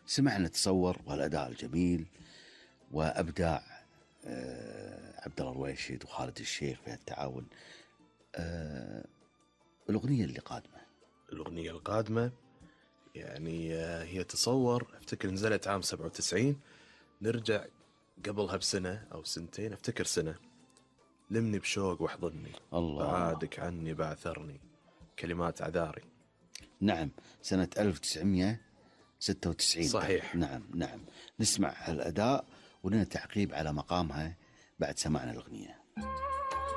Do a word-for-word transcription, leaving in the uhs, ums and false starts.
سمعنا تصور وهالأداء الجميل وأبداع عبد الله الرويشد وخالد الشيخ في التعاون. الأغنية اللي قادمة الأغنية القادمة يعني هي تصور، أفتكر نزلت عام سبعة وتسعين، نرجع قبلها بسنة أو سنتين، أفتكر سنة. لمني بشوق واحضني، الله، بعادك عني بعثرني، كلمات عذاري. نعم، سنة ألف وتسعمائة وستة وتسعين. صحيح. نعم نعم. نسمع هالأداء ولنا تعقيب على مقامها بعد سماعنا الأغنية.